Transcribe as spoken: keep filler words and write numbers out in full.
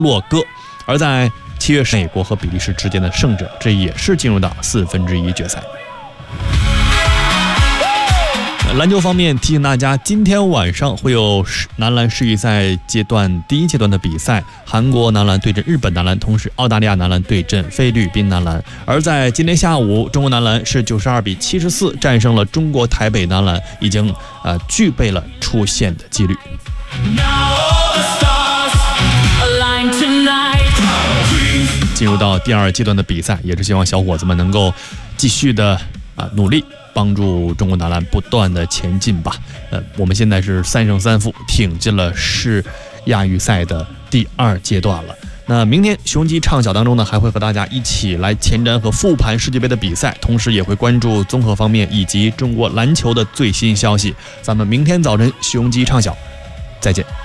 洛哥。而在七月十，美国和比利时之间的胜者，这也是进入到四分之一决赛。篮球方面，提醒大家，今天晚上会有男篮世预赛阶段第一阶段的比赛，韩国男篮对阵日本男篮，同时澳大利亚男篮对阵菲律宾男篮。而在今天下午，中国男篮是九十二比七十四战胜了中国台北男篮，已经呃具备了出线的几率。进入到第二阶段的比赛，也是希望小伙子们能够继续的啊努力，帮助中国男篮不断的前进吧。呃，我们现在是三胜三负，挺进了世亚预赛的第二阶段了。那明天雄鸡畅晓当中呢，还会和大家一起来前瞻和复盘世界杯的比赛，同时也会关注综合方面以及中国篮球的最新消息。咱们明天早晨雄鸡畅晓再见。